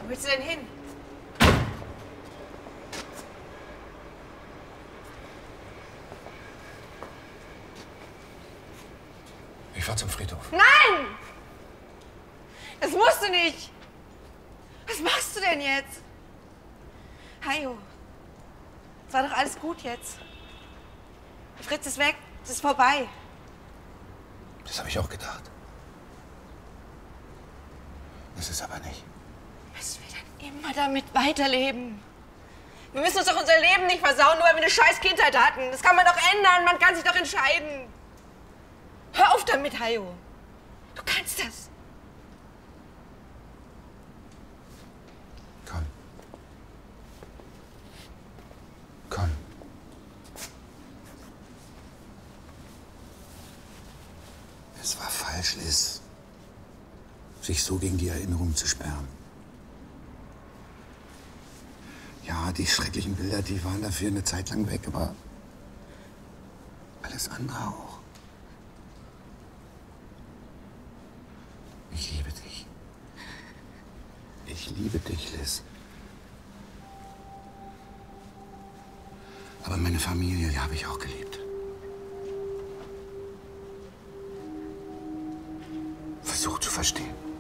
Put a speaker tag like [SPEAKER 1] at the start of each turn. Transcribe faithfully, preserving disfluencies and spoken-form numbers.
[SPEAKER 1] Wo willst du denn hin?
[SPEAKER 2] Ich fahr zum Friedhof.
[SPEAKER 1] Nein! Das musst du nicht! Was machst du denn jetzt? Hajo, es war doch alles gut jetzt. Fritz ist weg, es ist vorbei.
[SPEAKER 2] Das habe ich auch gedacht. Das ist aber nicht.
[SPEAKER 1] Müssen wir dann immer damit weiterleben? Wir müssen uns doch unser Leben nicht versauen, nur weil wir eine scheiß Kindheit hatten. Das kann man doch ändern, man kann sich doch entscheiden. Hör auf damit, Hajo. Du kannst das.
[SPEAKER 2] Komm. Komm. Es war falsch, Liz, sich so gegen die Erinnerung zu sperren. Ja, die schrecklichen Bilder, die waren dafür eine Zeit lang weg, aber alles andere auch. Ich liebe dich. Ich liebe dich, Liz. Aber meine Familie, die habe ich auch geliebt. Versuch zu verstehen.